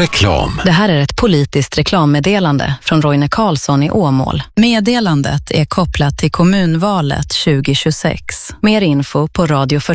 Reklam. Det här är ett politiskt reklammeddelande från Roine Carlsson i Åmål. Meddelandet är kopplat till kommunvalet 2026. Mer info på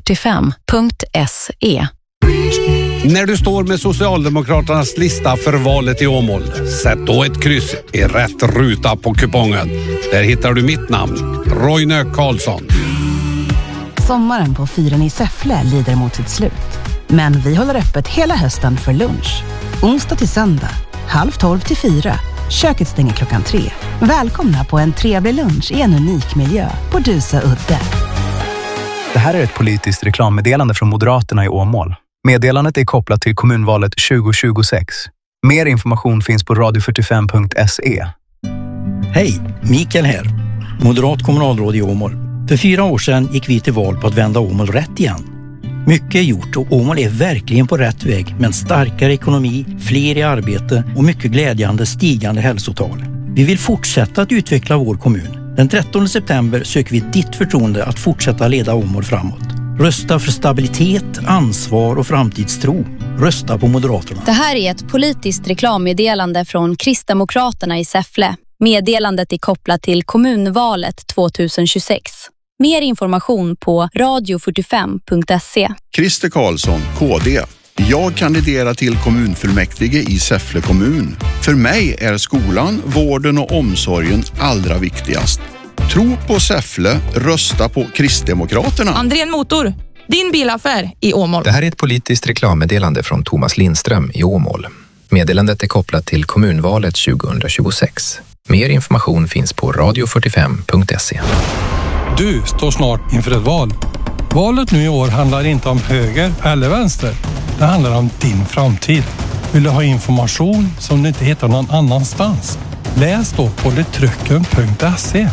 radio45.se. När du står med Socialdemokraternas lista för valet i Åmål, sätt då ett kryss i rätt ruta på kupongen. Där hittar du mitt namn, Roine Carlsson. Sommaren på Fyren i Säffle lider mot sitt slut. Men vi håller öppet hela hösten för lunch. Onsdag till söndag, 12:30 till 4. Köket stänger 3:00. Välkomna på en trevlig lunch i en unik miljö på Dusa udde. Det här är ett politiskt reklammeddelande från Moderaterna i Åmål. Meddelandet är kopplat till kommunvalet 2026. Mer information finns på radio45.se. Hej, Mikael här. Moderat kommunalråd i Åmål. För 4 år sedan gick vi till val på att vända Åmål rätt igen. Mycket är gjort och Åmål är verkligen på rätt väg med en starkare ekonomi, fler i arbete och mycket glädjande stigande hälsotal. Vi vill fortsätta att utveckla vår kommun. Den 13 september söker vi ditt förtroende att fortsätta leda Åmål framåt. Rösta för stabilitet, ansvar och framtidstro. Rösta på Moderaterna. Det här är ett politiskt reklammeddelande från Kristdemokraterna i Säffle. Meddelandet är kopplat till kommunvalet 2026. Mer information på radio45.se. Christer Karlsson, KD. Jag kandiderar till kommunfullmäktige i Säffle kommun. För mig är skolan, vården och omsorgen allra viktigast. Tro på Säffle, rösta på Kristdemokraterna. Andrén Motor, din bilaffär i Åmål. Det här är ett politiskt reklammeddelande från Thomas Lindström i Åmål. Meddelandet är kopplat till kommunvalet 2026. Mer information finns på radio45.se. Du står snart inför ett val. Valet nu i år handlar inte om höger eller vänster. Det handlar om din framtid. Vill du ha information som du inte hittar någon annanstans? Läs då på letrycken.se.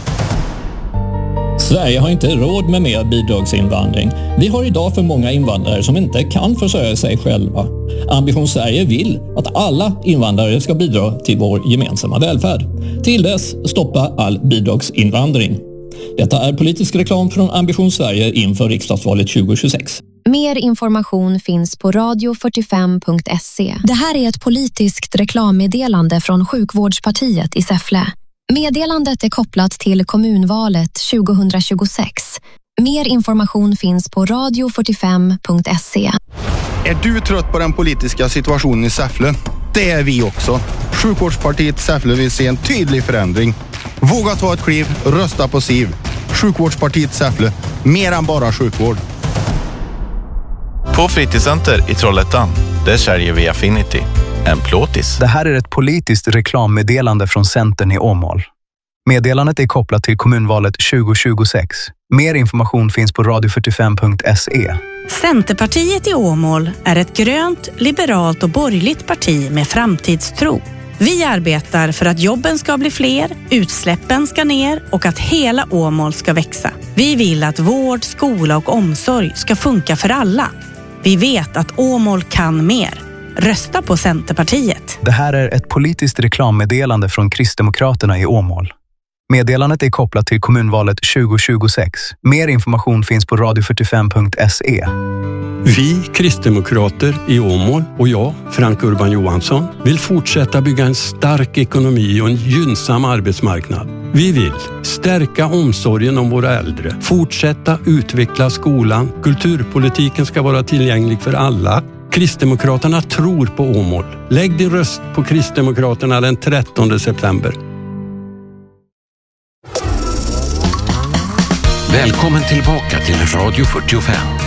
Sverige har inte råd med mer bidragsinvandring. Vi har idag för många invandrare som inte kan försörja sig själva. Ambition Sverige vill att alla invandrare ska bidra till vår gemensamma välfärd. Till dess stoppa all bidragsinvandring. Detta är politisk reklam från Ambition Sverige inför riksdagsvalet 2026. Mer information finns på radio45.se. Det här är ett politiskt reklammeddelande från Sjukvårdspartiet i Säffle. Meddelandet är kopplat till kommunvalet 2026. Mer information finns på radio45.se. Är du trött på den politiska situationen i Säffle? Det är vi också. Sjukvårdspartiet Säffle vill se en tydlig förändring. Våga ta ett kliv, rösta på SIV. Sjukvårdspartiet Säffle, mer än bara sjukvård. På Fritidscenter i Trollhättan, där säljer vi Affinity, en plåtis. Det här är ett politiskt reklammeddelande från Centern i Åmål. Meddelandet är kopplat till kommunvalet 2026. Mer information finns på radio45.se. Centerpartiet i Åmål är ett grönt, liberalt och borgerligt parti med framtidstro. Vi arbetar för att jobben ska bli fler, utsläppen ska ner och att hela Åmål ska växa. Vi vill att vård, skola och omsorg ska funka för alla. Vi vet att Åmål kan mer. Rösta på Centerpartiet. Det här är ett politiskt reklammeddelande från Kristdemokraterna i Åmål. Meddelandet är kopplat till kommunvalet 2026. Mer information finns på radio45.se. Vi kristdemokrater i Åmål och jag, Frank Urban Johansson, vill fortsätta bygga en stark ekonomi och en gynnsam arbetsmarknad. Vi vill stärka omsorgen om våra äldre, fortsätta utveckla skolan, kulturpolitiken ska vara tillgänglig för alla. Kristdemokraterna tror på Åmål. Lägg din röst på Kristdemokraterna den 13 september. Välkommen tillbaka till Radio 45.